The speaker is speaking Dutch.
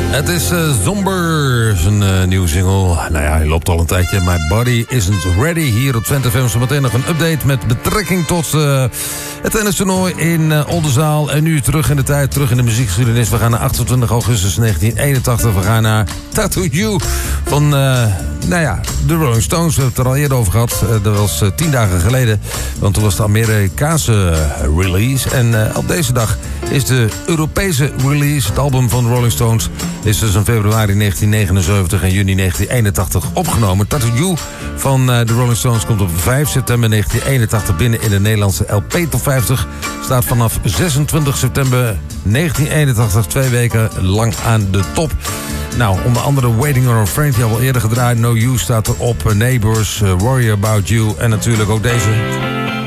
Het is Zomber, zijn nieuwe single. Nou ja, hij loopt al een tijdje. My Body Isn't Ready. Hier op Twente FM zometeen nog een update met betrekking tot het tennistoernooi in Oldenzaal. En nu terug in de tijd, terug in de muziekgeschiedenis. We gaan naar 28 augustus 1981. We gaan naar Tattoo You van, de Rolling Stones. We hebben het er al eerder over gehad. Dat was 10 dagen geleden. Want toen was de Amerikaanse release. En op deze dag is de Europese release. Het album van de Rolling Stones is dus in februari 1979 en juni 1981 opgenomen. Tattoo You van de Rolling Stones komt op 5 september 1981 binnen in de Nederlandse LP Top 50. Staat vanaf 26 september 1981 2 weken lang aan de top. Nou, onder andere Waiting on a Friend, die al wel eerder gedraaid. No You staat erop, Neighbors, Worry About You en natuurlijk ook deze.